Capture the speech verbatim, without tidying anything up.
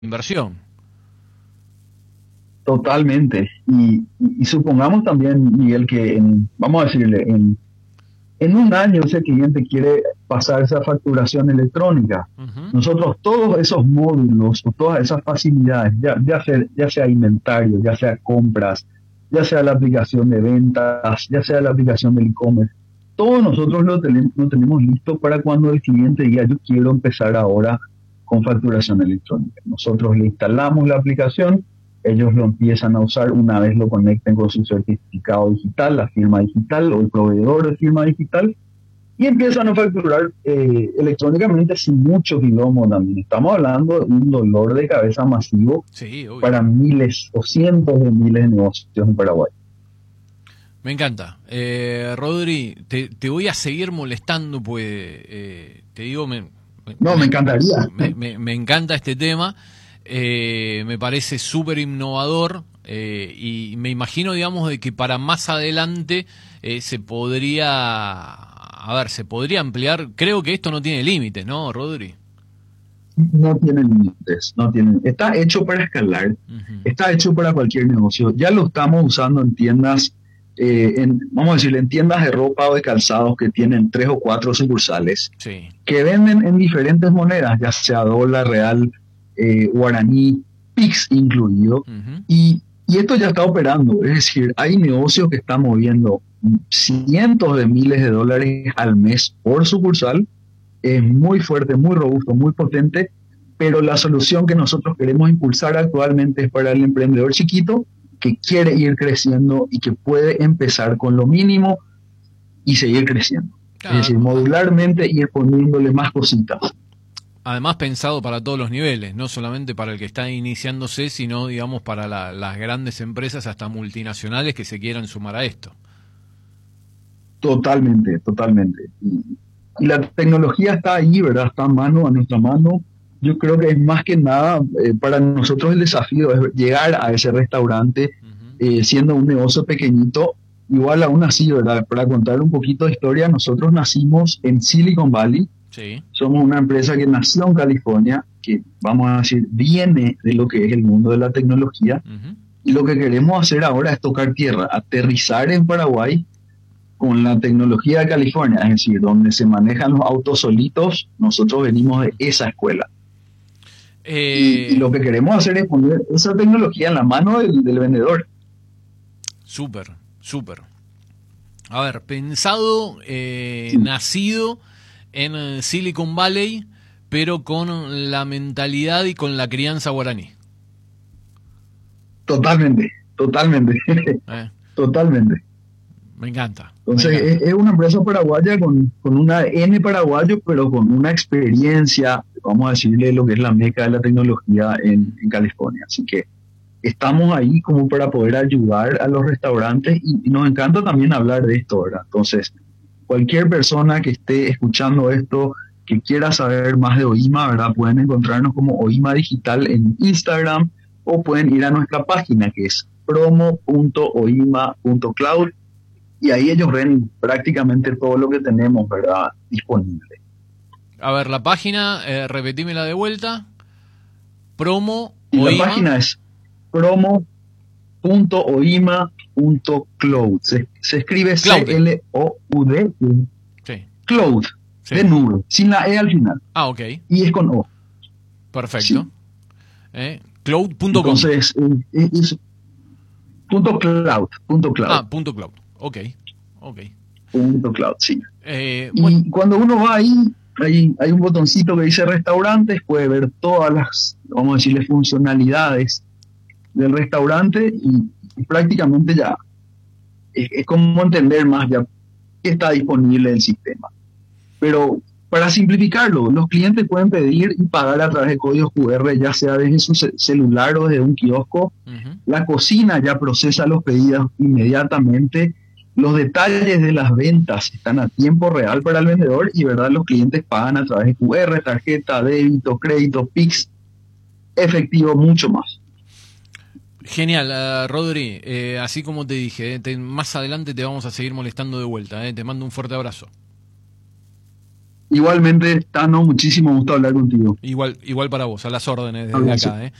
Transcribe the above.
inversión. Totalmente. Y, y, y supongamos también, Miguel, que en, vamos a decirle, en, en un año ese cliente quiere pasar esa facturación electrónica. Uh-huh. Nosotros todos esos módulos o todas esas facilidades, ya, ya, sea, ya sea inventario, ya sea compras, ya sea la aplicación de ventas, ya sea la aplicación del e-commerce, todos nosotros lo, ten, lo tenemos listo para cuando el cliente diga yo quiero empezar ahora con facturación electrónica. Nosotros le instalamos la aplicación, ellos lo empiezan a usar una vez lo conecten con su certificado digital, la firma digital o el proveedor de firma digital, y empiezan a facturar eh, electrónicamente sin mucho quilombo también. Estamos hablando de un dolor de cabeza masivo sí, para miles o cientos de miles de negocios en Paraguay. Me encanta. Eh, Rodri, te, te voy a seguir molestando, pues eh, te digo, me, no, me, me encantaría. Me, me, me encanta este tema. Eh, me parece súper innovador eh, y me imagino, digamos, de que para más adelante eh, se podría, a ver, se podría ampliar. Creo que esto no tiene límites, ¿no, Rodri? No tiene límites, no tiene. Está hecho para escalar, uh-huh. Está hecho para cualquier negocio. Ya lo estamos usando en tiendas, eh, en, vamos a decir, en tiendas de ropa o de calzados que tienen tres o cuatro sucursales, sí. Que venden en diferentes monedas, ya sea dólar, real, Eh, guaraní, Pix incluido, uh-huh. y, y esto ya está operando, es decir, hay negocios que están moviendo cientos de miles de dólares al mes por sucursal, es muy fuerte, muy robusto, muy potente, pero la solución que nosotros queremos impulsar actualmente es para el emprendedor chiquito que quiere ir creciendo y que puede empezar con lo mínimo y seguir creciendo, claro. Es decir, modularmente ir poniéndole más cositas. Además pensado para todos los niveles, no solamente para el que está iniciándose, sino, digamos, para la, las grandes empresas hasta multinacionales que se quieran sumar a esto. Totalmente, totalmente. Y, y la tecnología está ahí, ¿verdad? Está a mano, a nuestra mano. Yo creo que es más que nada, eh, para nosotros el desafío es llegar a ese restaurante, uh-huh. eh, siendo un negocio pequeñito, igual aún así, ¿verdad? Para contar un poquito de historia, nosotros nacimos en Silicon Valley. Sí. Somos una empresa que nació en California, que vamos a decir viene de lo que es el mundo de la tecnología, uh-huh. Y lo que queremos hacer ahora es tocar tierra, aterrizar en Paraguay con la tecnología de California, es decir, donde se manejan los autos solitos. Nosotros venimos de esa escuela. Eh... Y, y lo que queremos hacer es poner esa tecnología en la mano del, del vendedor. Súper, súper. A ver, pensado, eh, sí. nacido en Silicon Valley, pero con la mentalidad y con la crianza guaraní. Totalmente, totalmente, eh. totalmente. Me encanta. Entonces me encanta. Es, es una empresa paraguaya con, con un A D N paraguayo, pero con una experiencia, vamos a decirle, lo que es la meca de la tecnología en, en California. Así que estamos ahí como para poder ayudar a los restaurantes y, y nos encanta también hablar de esto, ¿verdad? Entonces, cualquier persona que esté escuchando esto, que quiera saber más de OIMA, ¿verdad? Pueden encontrarnos como OIMA Digital en Instagram o pueden ir a nuestra página que es promo punto oima punto cloud y ahí ellos ven prácticamente todo lo que tenemos, ¿verdad? Disponible. A ver, la página, eh, repetímela de vuelta. Promo y OIMA. La página es promo punto oima punto cloud. Se, se escribe C L O U D. Sí. Cloud. Sí. De nube, sin la E al final. Ah, ok. Y es con O. Perfecto. Sí. Eh, cloud punto com. Entonces, es, es, punto cloud, punto cloud. Ah, punto cloud. Ok, ok. Punto cloud, sí. Eh, y bueno. Cuando uno va ahí, hay, hay un botoncito que dice restaurantes, puede ver todas las, vamos a decirle, funcionalidades del restaurante y, y prácticamente ya es, es como entender más ya qué está disponible en el sistema. Pero para simplificarlo, los clientes pueden pedir y pagar a través de códigos cu erre, ya sea desde su celular o desde un kiosco. Uh-huh. La cocina ya procesa los pedidos inmediatamente. Los detalles de las ventas están a tiempo real para el vendedor y, ¿verdad?, los clientes pagan a través de cu erre, tarjeta, débito, crédito, Pix, efectivo, mucho más. Genial, uh, Rodri, eh, así como te dije, eh, te, más adelante te vamos a seguir molestando de vuelta, eh, te mando un fuerte abrazo. Igualmente, Tano, muchísimo gusto hablar contigo. Igual, igual para vos, a las órdenes desde Abrazo. acá, ¿eh?